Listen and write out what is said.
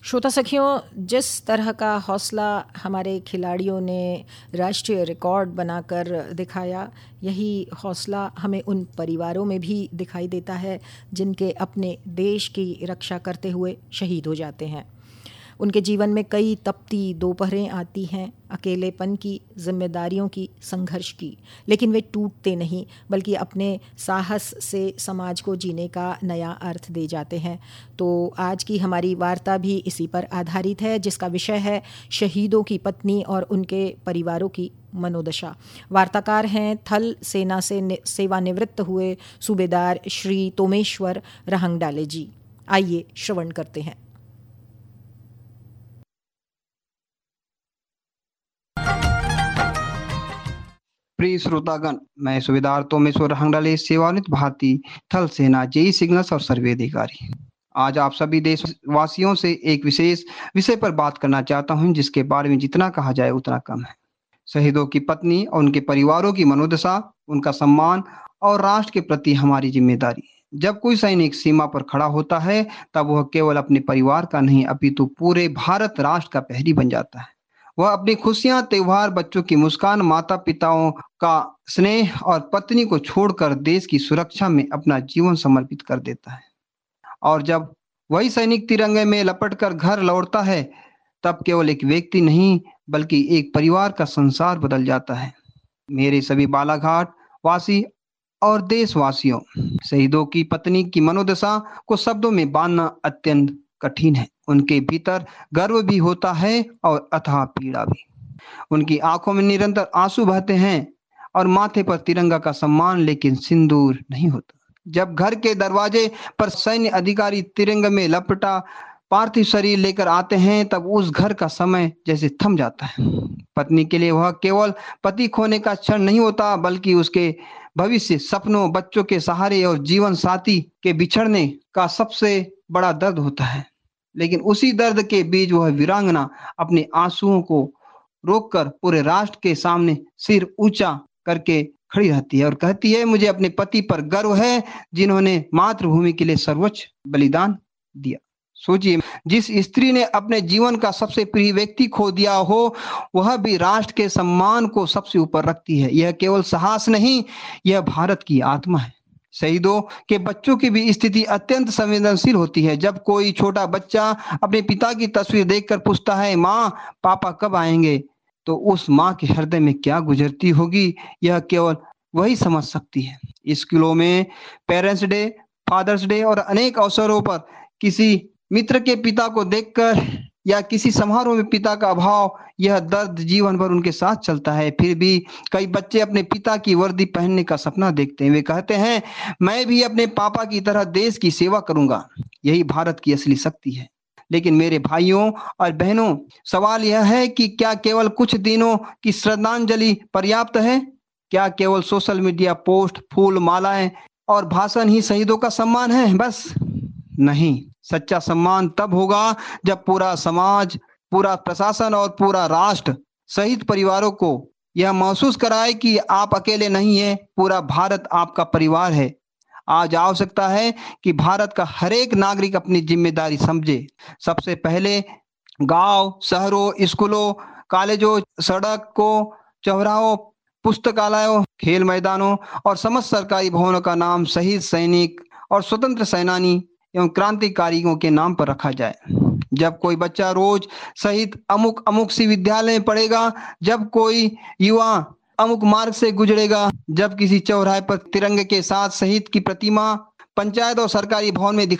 श्रोता सखियों, जिस तरह का हौसला हमारे खिलाड़ियों ने राष्ट्रीय रिकॉर्ड बनाकर दिखाया, यही हौसला हमें उन परिवारों में भी दिखाई देता है जिनके अपने देश की रक्षा करते हुए शहीद हो जाते हैं। उनके जीवन में कई तपती दोपहरें आती हैं, अकेलेपन की, जिम्मेदारियों की, संघर्ष की, लेकिन वे टूटते नहीं, बल्कि अपने साहस से समाज को जीने का नया अर्थ दे जाते हैं। तो आज की हमारी वार्ता भी इसी पर आधारित है, जिसका विषय है शहीदों की पत्नी और उनके परिवारों की मनोदशा। वार्ताकार हैं थल सेना से सेवानिवृत्त हुए सूबेदार श्री तोमेश्वर रहंगडाले जी। आइए श्रवण करते हैं। प्रिय श्रोतागण, मैं सूबेदार तोमेश्वर रहंगडाले, सेवानिवृत्त भारतीय थल सेना जेई सिग्नल्स और सर्वे अधिकारी। आज आप सभी देशवासियों से एक विशेष विषय पर बात करना चाहता हूं, जिसके बारे में जितना कहा जाए उतना कम है। शहीदों की पत्नी और उनके परिवारों की मनोदशा, उनका सम्मान और राष्ट्र के प्रति हमारी जिम्मेदारी। जब कोई सैनिक सीमा पर खड़ा होता है, तब वह केवल अपने परिवार का नहीं, अपितु पूरे भारत राष्ट्र का प्रहरी बन जाता है। वह अपनी खुशियां, त्योहार, बच्चों की मुस्कान, माता पिताओं का स्नेह और पत्नी को छोड़कर देश की सुरक्षा में अपना जीवन समर्पित कर देता है। और जब वही सैनिक तिरंगे में लपटकर घर लौटता है, तब केवल एक व्यक्ति नहीं, बल्कि एक परिवार का संसार बदल जाता है। मेरे सभी बालाघाट वासी और देशवासियों, शहीदों की पत्नी की मनोदशा को शब्दों में बांधना अत्यंत कठिन है। उनके भीतर गर्व भी होता है और अथाह पीड़ा भी। उनकी आंखों में निरंतर आंसू बहते हैं और माथे पर तिरंगा का सम्मान, लेकिन सिंदूर नहीं होता। जब घर के दरवाजे पर सैन्य अधिकारी तिरंगे में लपटा पार्थिव शरीर लेकर आते हैं, तब उस घर का समय जैसे थम जाता है। पत्नी के लिए वह केवल पति खोने का क्षण नहीं होता, बल्कि उसके भविष्य, सपनों, बच्चों के सहारे और जीवन साथी के बिछड़ने का सबसे बड़ा दर्द होता है। लेकिन उसी दर्द के बीच वह वीरांगना अपने आंसुओं को रोककर पूरे राष्ट्र के सामने सिर ऊंचा करके खड़ी रहती है और कहती है, मुझे अपने पति पर गर्व है, जिन्होंने मातृभूमि के लिए सर्वोच्च बलिदान दिया। सोचिए, जिस स्त्री ने अपने जीवन का सबसे प्रिय व्यक्ति खो दिया हो, वह भी राष्ट्र के सम्मान को सबसे ऊपर रखती है। यह केवल साहस नहीं, यह भारत की आत्मा है। शहीदों के बच्चों की भी स्थिति अत्यंत संवेदनशील होती है। जब कोई छोटा बच्चा अपने पिता की तस्वीर देखकर पूछता है, माँ पापा कब आएंगे, तो उस माँ के हृदय में क्या गुजरती होगी, यह केवल वही समझ सकती है। स्कूलों में पेरेंट्स डे, फादर्स डे और अनेक अवसरों पर किसी मित्र के पिता को देखकर या किसी समारोह में पिता का अभाव, यह दर्द जीवन भर उनके साथ चलता है। फिर भी कई बच्चे अपने पिता की वर्दी पहनने का सपना देखते हैं। वे कहते हैं, मैं भी अपने पापा की तरह देश की सेवा करूंगा। यही भारत की असली शक्ति है। लेकिन मेरे भाइयों और बहनों, सवाल यह है कि क्या केवल कुछ दिनों की श्रद्धांजलि पर्याप्त है? क्या केवल सोशल मीडिया पोस्ट, फूल मालाएं और भाषण ही शहीदों का सम्मान है? बस नहीं। सच्चा सम्मान तब होगा जब पूरा समाज, पूरा प्रशासन और पूरा राष्ट्र शहीद परिवारों को यह महसूस कराए कि आप अकेले नहीं हैं, पूरा भारत आपका परिवार है। आज आवश्यकता है कि भारत का हर एक नागरिक अपनी जिम्मेदारी समझे। सबसे पहले गांव, शहरों, स्कूलों, कॉलेजों, सड़कों, चौराहों, पुस्तकालयों, खेल मैदानों और समस्त सरकारी भवनों का नाम शहीद सैनिक और स्वतंत्र सेनानी एवं क्रांतिकारियों के नाम पर रखा जाए। जब कोई बच्चा रोज शहीद अमुक अमुक सी विद्यालय में पढ़ेगा, जब कोई युवा अमुक मार्ग से गुजरेगा, जब किसी चौराहे पर तिरंगे के साथ शहीद की प्रतिमा पंचायत और सरकारी भवन में